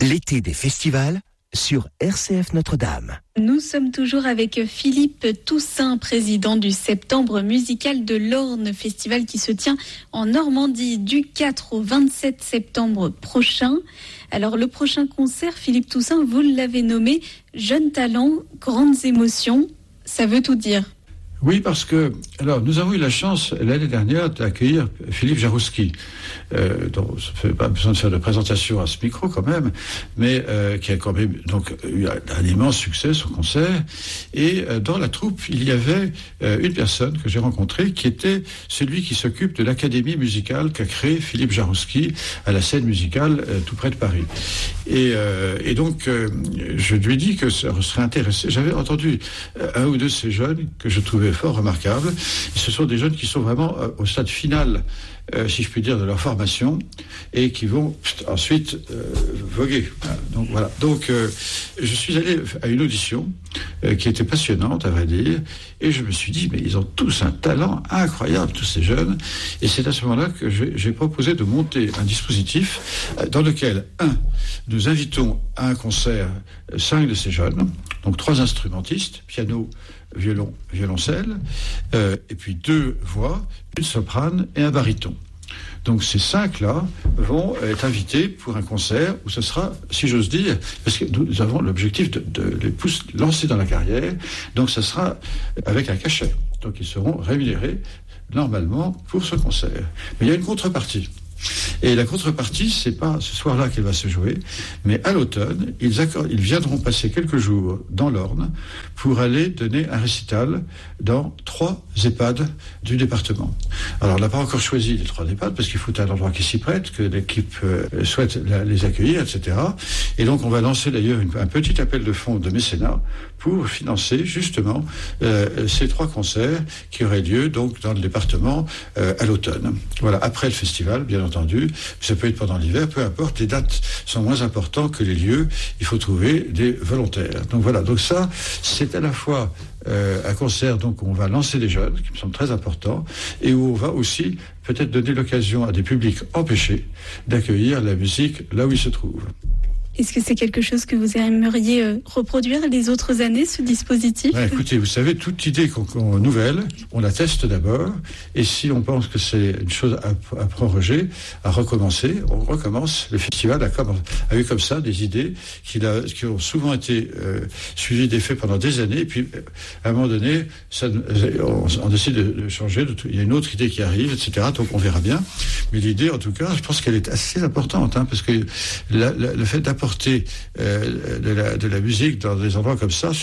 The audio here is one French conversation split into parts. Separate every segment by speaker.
Speaker 1: L'été des festivals sur RCF Notre-Dame.
Speaker 2: Nous sommes toujours avec Philippe Toussaint, président du Septembre musical de l'Orne, festival qui se tient en Normandie du 4 au 27 septembre prochain. Alors le prochain concert, Philippe Toussaint, vous l'avez nommé Jeunes talents, grandes émotions. Ça veut tout dire.
Speaker 3: Oui, parce que nous avons eu la chance l'année dernière d'accueillir Philippe Jarouski, dont ça ne fait pas besoin de faire de présentation à ce micro quand même, mais qui a quand même donc eu un immense succès, son concert. Et dans la troupe, il y avait une personne que j'ai rencontrée qui était celui qui s'occupe de l'académie musicale qu'a créée Philippe Jarouski à la scène musicale tout près de Paris. Et donc, je lui ai dit que ça serait intéressé. J'avais entendu un ou deux de ces jeunes que je trouvais fort remarquables. Et ce sont des jeunes qui sont vraiment au stade final, si je puis dire, de leur formation et qui vont ensuite voguer. Donc voilà. Donc je suis allé à une audition qui était passionnante, à vrai dire, et je me suis dit, mais ils ont tous un talent incroyable, tous ces jeunes. Et c'est à ce moment-là que j'ai proposé de monter un dispositif dans lequel, nous invitons à un concert 5 de ces jeunes, donc 3 instrumentistes, piano, violon, violoncelle, et puis 2 voix, une soprane et un baryton. Donc ces 5-là vont être invités pour un concert où ce sera, si j'ose dire, parce que nous avons l'objectif de les lancer dans la carrière, donc ça sera avec un cachet. Donc ils seront rémunérés normalement pour ce concert. Mais il y a une contrepartie. Et la contrepartie, c'est pas ce soir-là qu'elle va se jouer, mais à l'automne, ils viendront passer quelques jours dans l'Orne pour aller donner un récital dans 3 EHPAD du département. Alors, on n'a pas encore choisi les 3 EHPAD parce qu'il faut un endroit qui s'y prête, que l'équipe souhaite les accueillir, etc. Et donc, on va lancer d'ailleurs un petit appel de fonds de mécénat pour financer justement ces 3 concerts qui auraient lieu donc dans le département à l'automne. Voilà, après le festival, bien entendu, ça peut être pendant l'hiver, peu importe, les dates sont moins importantes que les lieux, il faut trouver des volontaires. Donc voilà, donc ça, c'est à la fois un concert donc où on va lancer des jeunes, qui me semble très important, et où on va aussi peut-être donner l'occasion à des publics empêchés d'accueillir la musique là où ils se trouvent.
Speaker 2: Est-ce que c'est quelque chose que vous aimeriez reproduire les autres années, ce dispositif ?
Speaker 3: Écoutez, vous savez, toute idée nouvelle, on la teste d'abord, et si on pense que c'est une chose à proroger, à recommencer, on recommence. Le festival a eu comme ça des idées qui ont souvent été suivies d'effets pendant des années, et puis à un moment donné, on décide de changer, il y a une autre idée qui arrive, etc., donc on verra bien. Mais l'idée, en tout cas, je pense qu'elle est assez importante, parce que le fait d'apporter de la musique dans des endroits comme ça,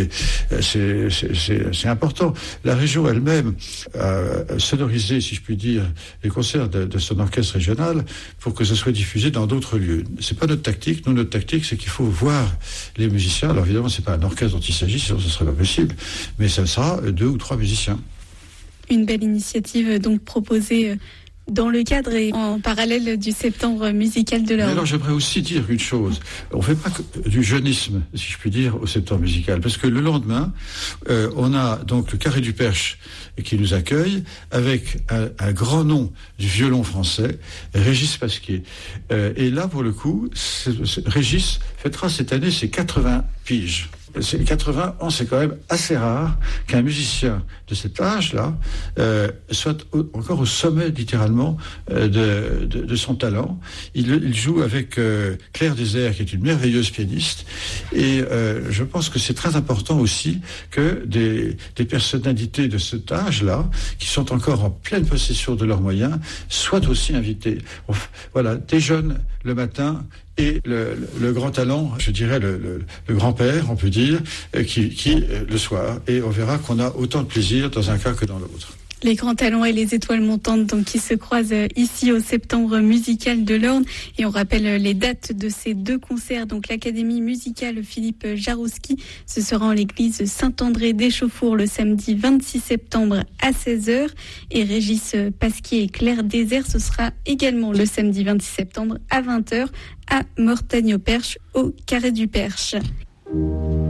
Speaker 3: c'est important. La région elle-même a sonorisé, si je puis dire, les concerts de son orchestre régional pour que ce soit diffusé dans d'autres lieux. C'est pas notre tactique. Nous, notre tactique, c'est qu'il faut voir les musiciens. Alors évidemment, c'est pas un orchestre dont il s'agit, sinon ce serait pas possible. Mais ça sera 2 ou 3 musiciens. Une belle initiative donc proposée dans le cadre et en parallèle du Septembre musical de l'Orne. Alors j'aimerais aussi dire une chose. On ne fait pas du jeunisme, si je puis dire, au Septembre musical, parce que le lendemain, on a donc le Carré du Perche qui nous accueille avec un grand nom du violon français, Régis Pasquier. Et là, pour le coup, Régis fêtera cette année ses 80 piges. C'est 80 ans, c'est quand même assez rare qu'un musicien de cet âge-là soit encore au sommet, littéralement, de son talent. Il joue avec Claire Désert, qui est une merveilleuse pianiste, et je pense que c'est très important aussi que des personnalités de cet âge-là, qui sont encore en pleine possession de leurs moyens, soient aussi invités. Voilà, des jeunes le matin, et le grand talent, je dirais le grand-père, on peut dire, qui le soir. Et on verra qu'on a autant de plaisir dans un cas que dans l'autre. Les grands talents et les étoiles montantes donc, qui se croisent ici au Septembre musical de l'Orne. Et on rappelle les dates de ces 2 concerts. Donc l'Académie musicale Philippe Jarouski, ce sera en l'église Saint-André d'Échauffour le samedi 26 septembre à 16h. Et Régis Pasquier et Claire Désert, ce sera également le samedi 26 septembre à 20h à Mortagne-au-Perche au Carré du Perche.